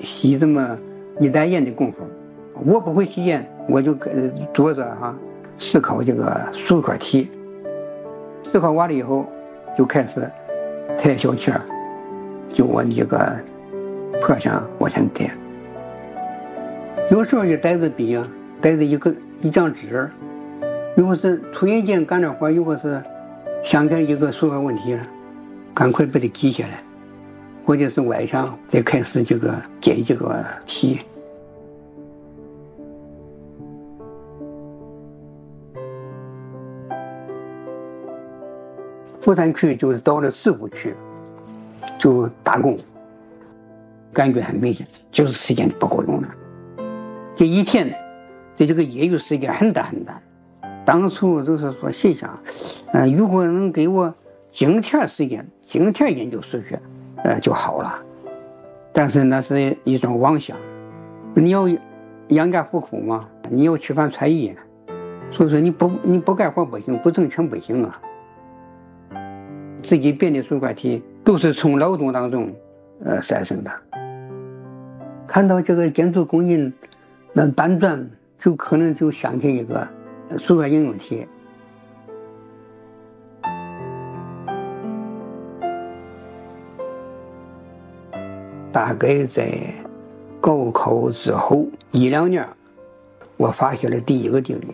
吸这么一袋烟的功夫，我不会吸烟，我就坐着思考这个数学题，思考完了以后就开始抬小气儿，就往这个坡上往前抬。有时候就带着笔带着一张纸，如果是突然间干点活，如果是想起来一个数学问题了，赶快把它记下来，或者是晚上再开始这个解这个题。富山区就是到了致富区就打工，感觉很明显，就是时间不够用了。这一天这个业余时间很大很大。当初就是说心想，如果能给我整天时间，整天研究数学，就好了。但是那是一种妄想，你要养家糊口嘛，你要吃饭穿衣，所以说你不干活不行，不挣钱不行啊。自己编的数学题都是从劳动当中产生的。看到这个建筑工人那搬砖，就可能就想起一个数学应用题。大概在高考之后1-2年，我发现了第一个定理。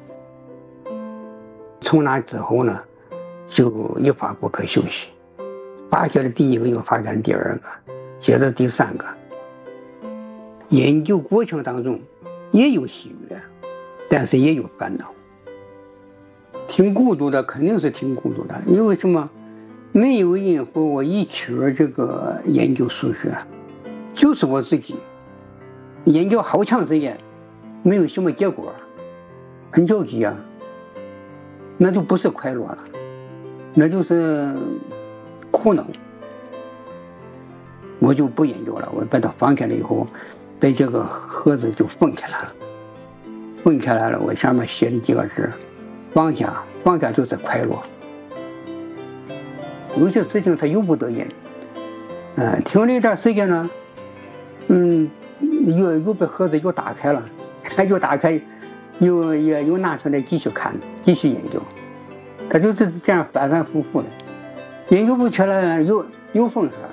从那之后呢，就一发不可收拾。发现了第一个，又发现第二个，接着第三个。研究过程当中也有喜悦，但是也有烦恼。挺孤独的，肯定是挺孤独的。因为什么？没有人和我一起这个研究数学，就是我自己研究好长时间，没有什么结果，很着急啊。那就不是快乐了，那就是苦恼。我就不研究了，我把它放开了以后，把这个盒子就封开来了。封开来了，我上面写了几个字：放下，放下就是快乐。有些事情它由不得人，停了一段时间呢，又把盒子又打开了，又打开，又拿出来继续看，继续研究。它就是这样反反复复的，研究不起来又封上了。